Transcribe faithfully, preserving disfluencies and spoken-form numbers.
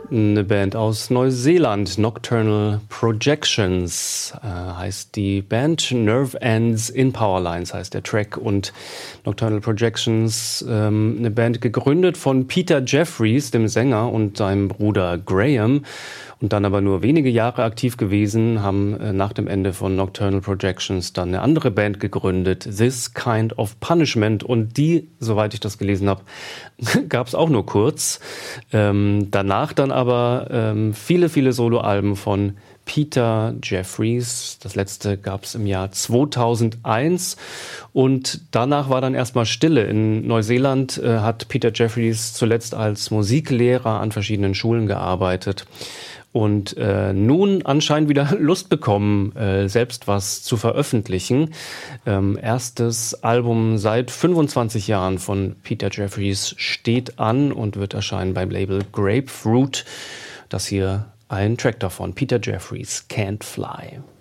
Eine Band aus Neuseeland, Nocturnal Projections äh, heißt die Band. Nerve Ends in Powerlines heißt der Track. Und Nocturnal Projections, ähm, eine Band gegründet von Peter Jeffries, dem Sänger, und seinem Bruder Graham. Und dann aber nur wenige Jahre aktiv gewesen, haben äh, nach dem Ende von Nocturnal Projections dann eine andere Band gegründet, This Kind of Punishment. Und die, soweit ich das gelesen habe, gab es auch nur kurz. Ähm, danach dann aber ähm, viele, viele Soloalben von Peter Jeffries. Das letzte gab es im Jahr zweitausendeins. Und danach war dann erstmal Stille. In Neuseeland äh, hat Peter Jeffries zuletzt als Musiklehrer an verschiedenen Schulen gearbeitet. Und äh, nun anscheinend wieder Lust bekommen, äh, selbst was zu veröffentlichen. Ähm, erstes Album seit fünfundzwanzig Jahren von Peter Jeffries steht an und wird erscheinen beim Label Grapefruit. Das hier ein Track davon, Peter Jeffries, Can't Fly.